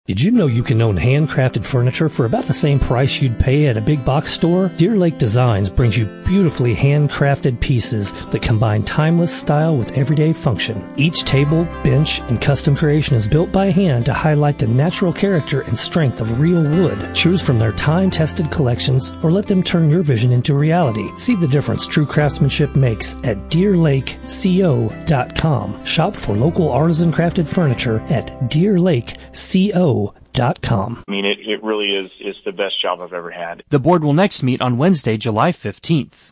Did you know you can own handcrafted furniture for about the same price you'd pay at a big box store? Deer Lake Designs brings you beautifully handcrafted pieces that combine timeless style with everyday function. Each table, bench, and custom creation is built by hand to highlight the natural character and strength of real wood. Choose from their time-tested collections or let them turn your vision into reality. See the difference true craftsmanship makes at DeerLakeCO.com. Shop for local artisan-crafted furniture at DeerLakeCO.com. I mean, it really is the best job I've ever had. The board will next meet on Wednesday, July 15th.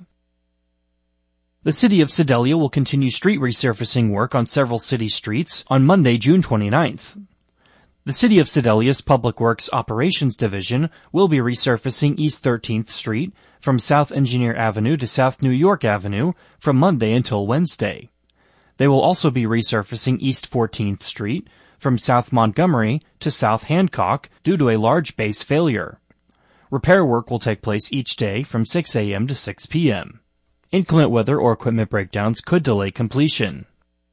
The City of Sedalia will continue street resurfacing work on several city streets on Monday, June 29th. The City of Sedalia's Public Works Operations Division will be resurfacing East 13th Street from South Engineer Avenue to South New York Avenue from Monday until Wednesday. They will also be resurfacing East 14th Street from South Montgomery to South Hancock due to a large base failure. Repair work will take place each day from 6 a.m. to 6 p.m. Inclement weather or equipment breakdowns could delay completion.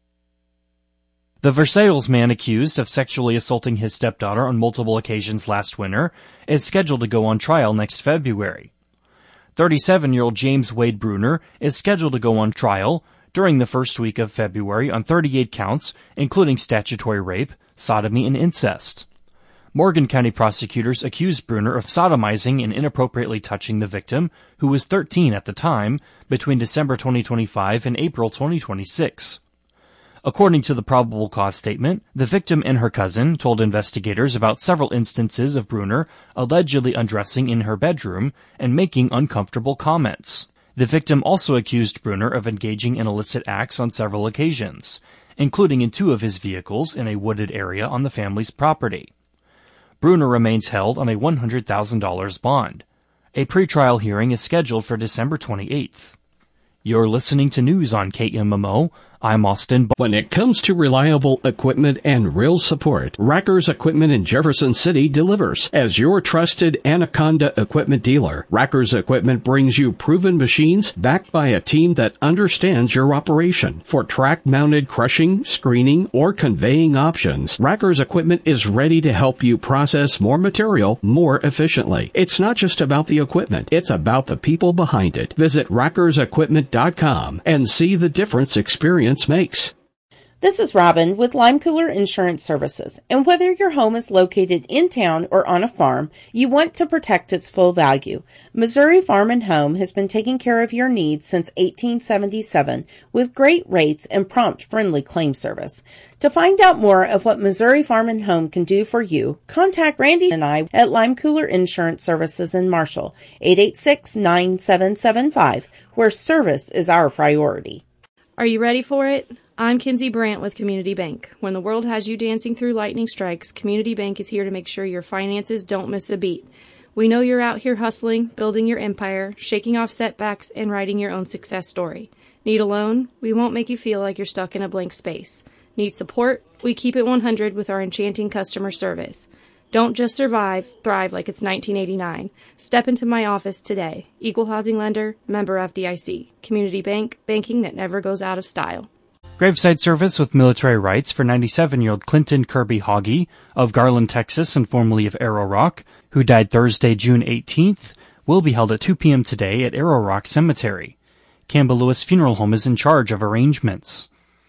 The Versailles man accused of sexually assaulting his stepdaughter on multiple occasions last winter is scheduled to go on trial next February. 37-year-old James Wade Bruner is scheduled to go on trial during the first week of February on 38 counts, including statutory rape, sodomy, and incest. Morgan County prosecutors accused Bruner of sodomizing and inappropriately touching the victim, who was 13 at the time, between December 2025 and April 2026. According to the probable cause statement, the victim and her cousin told investigators about several instances of Bruner allegedly undressing in her bedroom and making uncomfortable comments. The victim also accused Bruner of engaging in illicit acts on several occasions, including in 2 of his vehicles in a wooded area on the family's property. Bruner remains held on a $100,000 bond. A pretrial hearing is scheduled for December 28th. You're listening to news on KMMO. I'm Austin. When it comes to reliable equipment and real support, Rackers Equipment in Jefferson City delivers. As your trusted Anaconda equipment dealer, Rackers Equipment brings you proven machines backed by a team that understands your operation. For track-mounted crushing, screening, or conveying options, Rackers Equipment is ready to help you process more material more efficiently. It's not just about the equipment, it's about the people behind it. Visit RackersEquipment.com and see the difference experience makes. This is Robin with Lime Cooler Insurance Services, and whether your home is located in town or on a farm, you want to protect its full value. Missouri Farm and Home has been taking care of your needs since 1877 with great rates and prompt, friendly claim service. To find out more of what Missouri Farm and Home can do for you, contact Randy and I at Lime Cooler Insurance Services in Marshall, 886-9775, where service is our priority. Are you ready for it? I'm Kinsey Brandt with Community Bank. When the world has you dancing through lightning strikes, Community Bank is here to make sure your finances don't miss a beat. We know you're out here hustling, building your empire, shaking off setbacks, and writing your own success story. Need a loan? We won't make you feel like you're stuck in a blank space. Need support? We keep it 100 with our enchanting customer service. Don't just survive, thrive like it's 1989. Step into my office today. Equal housing lender, member FDIC. Community Bank, banking that never goes out of style. Graveside service with military rights for 97-year-old Clinton Kirby Hoggy of Garland, Texas, and formerly of Arrow Rock, who died Thursday, June 18th, will be held at 2 p.m. today at Arrow Rock Cemetery. Campbell Lewis Funeral Home is in charge of arrangements.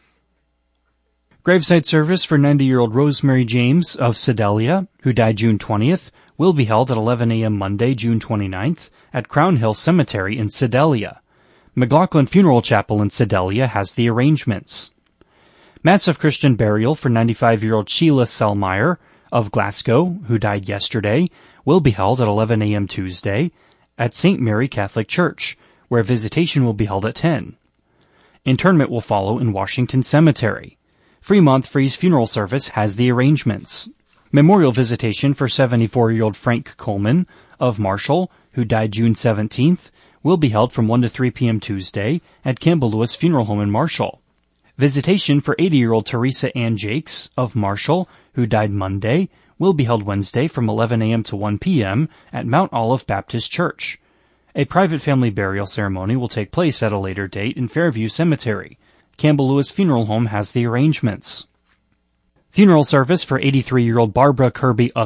Graveside service for 90-year-old Rosemary James of Sedalia, who died June 20th, will be held at 11 a.m. Monday, June 29th, at Crown Hill Cemetery in Sedalia. McLaughlin Funeral Chapel in Sedalia has the arrangements. Mass of Christian burial for 95-year-old Sheila Selmeyer of Glasgow, who died yesterday, will be held at 11 a.m. Tuesday at St. Mary Catholic Church, where visitation will be held at 10. Interment will follow in Washington Cemetery. Fremont Free's funeral service has the arrangements. Memorial visitation for 74-year-old Frank Coleman of Marshall, who died June 17th, will be held from 1 to 3 p.m. Tuesday at Campbell Lewis Funeral Home in Marshall. Visitation for 80-year-old Teresa Ann Jakes of Marshall, who died Monday, will be held Wednesday from 11 a.m. to 1 p.m. at Mount Olive Baptist Church. A private family burial ceremony will take place at a later date in Fairview Cemetery. Campbell Lewis Funeral Home has the arrangements. Funeral service for 83-year-old Barbara Kirby